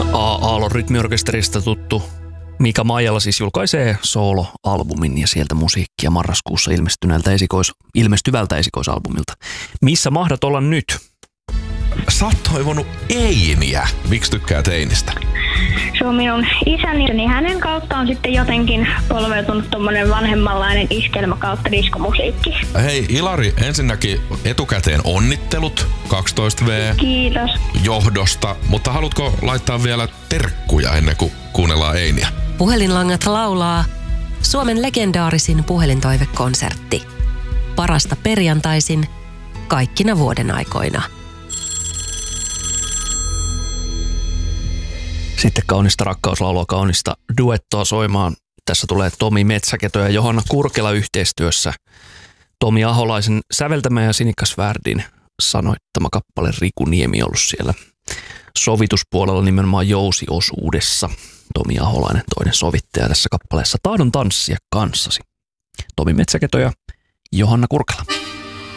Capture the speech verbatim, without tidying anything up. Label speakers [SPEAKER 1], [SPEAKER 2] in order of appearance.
[SPEAKER 1] Aallon rytmiorkesterista tuttu Mika Maijala siis julkaisee solo-albumin ja sieltä musiikkia marraskuussa ilmestyneeltä esikois, ilmestyvältä esikoisalbumilta. Missä mahdat olla nyt?
[SPEAKER 2] Sä oot toivonut Einiä. Miksi tykkää Einistä?
[SPEAKER 3] Se on minun isäni, niin hänen kautta on sitten jotenkin polveutunut tommonen vanhemmanlainen iskelmä kautta diskomusiikki.
[SPEAKER 2] Hei Ilari, ensinnäkin etukäteen onnittelut kaksitoista vuotta
[SPEAKER 3] Kiitos.
[SPEAKER 2] johdosta, mutta haluatko laittaa vielä terkkuja ennen kuin kuunnellaan Einiä?
[SPEAKER 4] Puhelinlangat laulaa Suomen legendaarisin puhelintoivekonsertti. Parasta perjantaisin kaikkina vuoden aikoina.
[SPEAKER 1] Sitten kaunista rakkauslaulua, kaunista duettoa soimaan. Tässä tulee Tomi Metsäketo ja Johanna Kurkela yhteistyössä. Tomi Aholaisen säveltämä ja Sinikka Svärdin sanoittama kappale. Riku Niemi ollut siellä sovituspuolella nimenomaan jousiosuudessa. Tomi Aholainen toinen sovittaja tässä kappaleessa. Tahdon tanssia kanssasi. Tomi Metsäketo ja Johanna Kurkela.